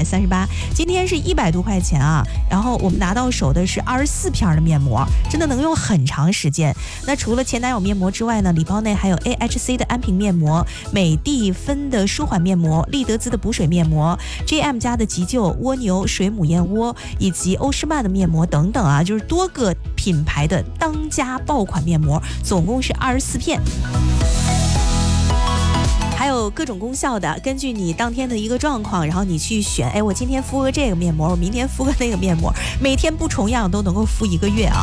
238，今天是100多块钱啊。然后我们拿到手的是24片的面膜，真的能用很长时间。那除了前男友面膜之外呢，礼包内还有 AHC 的安瓶面膜、美蒂芬的舒缓面膜、利德兹的补水面膜、JM 家的急救蜗牛水母燕窝，以及欧诗漫的面膜等等啊，就是多个品牌的当家爆款面膜，总共是24片。还有各种功效的，根据你当天的一个状况，然后你去选，我今天敷个这个面膜，我明天敷个那个面膜，每天不重样都能够敷1个月啊。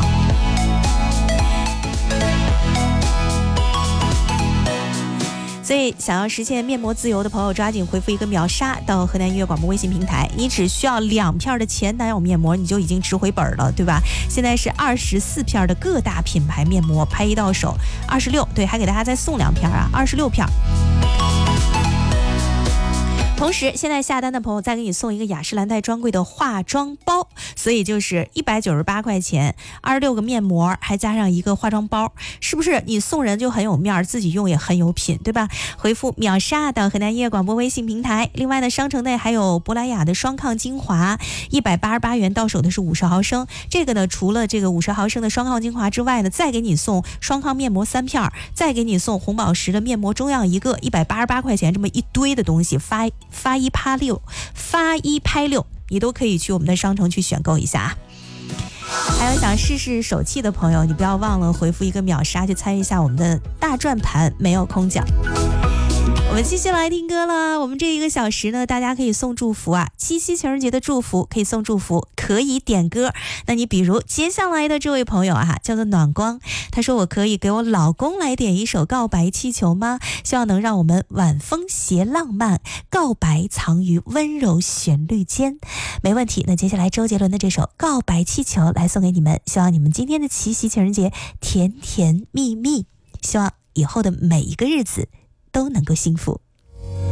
所以想要实现面膜自由的朋友，抓紧回复一个秒杀到河南音乐广播微信平台，你只需要2片的前男友面膜，你就已经值回本了，对吧？现在是24片的各大品牌面膜，拍一到手26，对，还给大家再送2片啊，26片。同时现在下单的朋友再给你送一个雅诗兰黛专柜的化妆包，所以就是198块钱，26个面膜，还加上一个化妆包，是不是你送人就很有面，自己用也很有品，对吧？回复秒杀到河南音乐广播微信平台。另外呢，商城内还有珀莱雅的双抗精华，188元到手的是50毫升，这个呢除了这个50毫升的双抗精华之外呢，再给你送双抗面膜3片，再给你送红宝石的面膜中样1个，188块钱，这么一堆的东西，发一拍六，你都可以去我们的商城去选购一下啊。还有想试试手气的朋友，你不要忘了回复一个秒杀去参与一下我们的大转盘，没有空奖。我们继续来听歌了。我们这1个小时呢，大家可以送祝福啊，七夕情人节的祝福可以送祝福，可以点歌。那你比如接下来的这位朋友啊，叫做暖光，他说我可以给我老公来点一首告白气球吗？希望能让我们晚风携浪漫，告白藏于温柔旋律间。没问题，那接下来周杰伦的这首告白气球来送给你们，希望你们今天的七夕情人节甜甜蜜蜜，希望以后的每一个日子都能够幸福。